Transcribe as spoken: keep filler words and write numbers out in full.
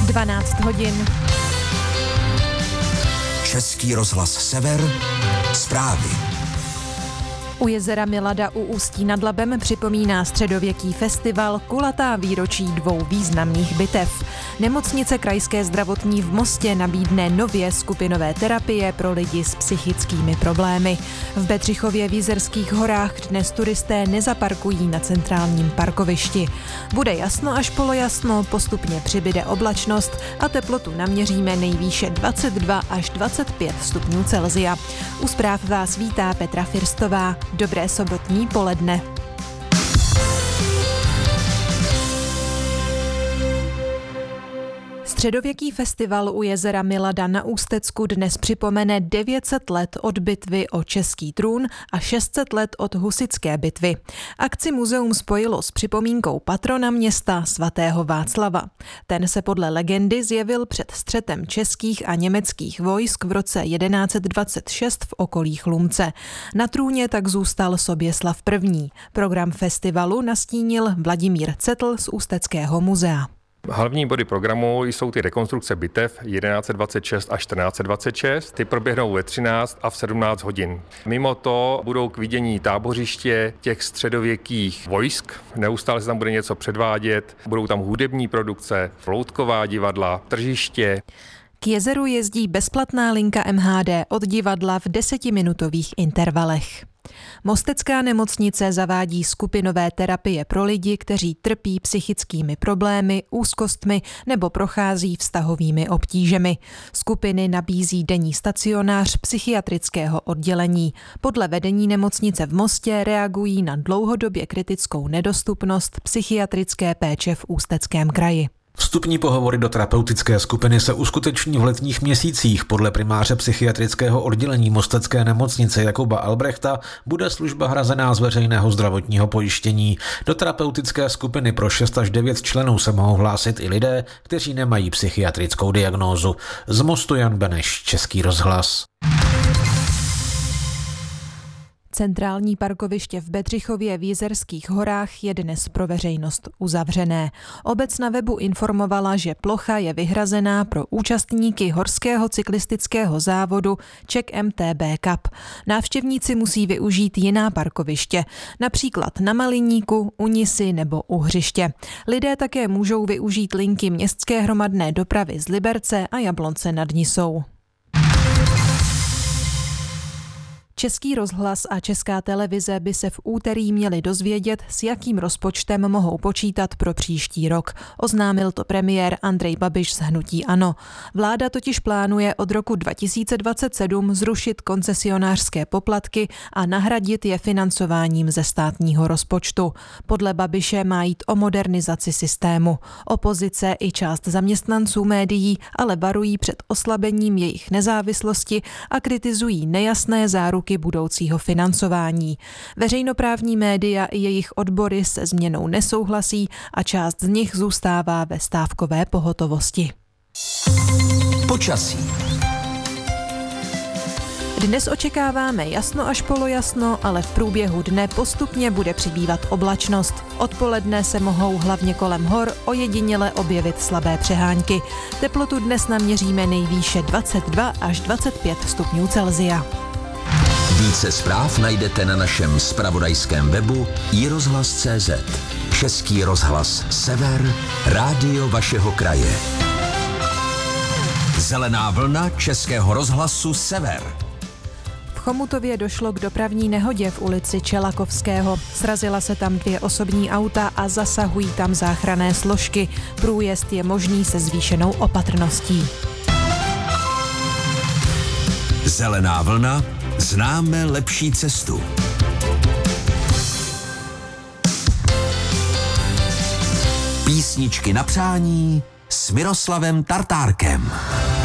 dvanáct hodin. Český rozhlas Sever, zprávy. U jezera Milada u Ústí nad Labem připomíná středověký festival kulatá výročí dvou významných bitev. Nemocnice Krajské zdravotní v Mostě nabídne nově skupinové terapie pro lidi s psychickými problémy. V Bedřichově v Jizerských horách dnes turisté nezaparkují na centrálním parkovišti. Bude jasno až polojasno, postupně přibyde oblačnost a teplotu naměříme nejvýše dvacet dva až dvacet pět stupňů Celsia. U zpráv vás vítá Petra Firstová. Dobré sobotní poledne. Středověký festival u jezera Milada na Ústecku dnes připomene devět set let od bitvy o český trůn a šest set let od husitské bitvy. Akci muzeum spojilo s připomínkou patrona města svatého Václava. Ten se podle legendy zjevil před střetem českých a německých vojsk v roce jedenáct dvacet šest v okolí Chlumce. Na trůně tak zůstal Soběslav I. Program festivalu nastínil Vladimír Cetl z Ústeckého muzea. Hlavní body programu jsou ty rekonstrukce bitev jedenáct dvacet šest a čtrnáct dvacet šest. Ty proběhnou ve třináct a v sedmnáct hodin. Mimo to budou k vidění tábořiště těch středověkých vojsk. Neustále se tam bude něco předvádět. Budou tam hudební produkce, loutková divadla, tržiště. K jezeru jezdí bezplatná linka M H D od divadla v desetiminutových intervalech. Mostecká nemocnice zavádí skupinové terapie pro lidi, kteří trpí psychickými problémy, úzkostmi nebo prochází vztahovými obtížemi. Skupiny nabízí denní stacionář psychiatrického oddělení. Podle vedení nemocnice v Mostě reagují na dlouhodobě kritickou nedostupnost psychiatrické péče v Ústeckém kraji. Vstupní pohovory do terapeutické skupiny se uskuteční v letních měsících. Podle primáře psychiatrického oddělení Mostecké nemocnice Jakuba Albrechta bude služba hrazená z veřejného zdravotního pojištění. Do terapeutické skupiny pro šest až devět členů se mohou hlásit i lidé, kteří nemají psychiatrickou diagnózu. Z Mostu Jan Beneš, Český rozhlas. Centrální parkoviště v Bedřichově v Jizerských horách je dnes pro veřejnost uzavřené. Obec na webu informovala, že plocha je vyhrazená pro účastníky horského cyklistického závodu Czech M T B Cup. Návštěvníci musí využít jiná parkoviště, například na Maliníku, u Nisy nebo u Hřiště. Lidé také můžou využít linky městské hromadné dopravy z Liberce a Jablonce nad Nisou. Český rozhlas a Česká televize by se v úterý měli dozvědět, s jakým rozpočtem mohou počítat pro příští rok. Oznámil to premiér Andrej Babiš z hnutí ANO. Vláda totiž plánuje od roku dva tisíce dvacet sedm zrušit koncesionářské poplatky a nahradit je financováním ze státního rozpočtu. Podle Babiše má jít o modernizaci systému. Opozice i část zaměstnanců médií ale varují před oslabením jejich nezávislosti a kritizují nejasné záruky budoucího financování. Veřejnoprávní média i jejich odbory se změnou nesouhlasí a část z nich zůstává ve stávkové pohotovosti. Počasí. Dnes očekáváme jasno až polojasno, ale v průběhu dne postupně bude přibývat oblačnost. Odpoledne se mohou hlavně kolem hor ojediněle objevit slabé přehánky. Teplotu dnes naměříme nejvýše dvacet dva až dvacet pět stupňů Celsia. Více zpráv najdete na našem zpravodajském webu i rozhlas tečka cé zet. Český rozhlas Sever, rádio vašeho kraje. Zelená vlna Českého rozhlasu Sever. V Chomutově došlo k dopravní nehodě v ulici Čelakovského. Srazila se tam dvě osobní auta a zasahují tam záchranné složky. Průjezd je možný se zvýšenou opatrností. Zelená vlna. Známe lepší cestu. Písničky na přání s Miroslavem Tartárkem.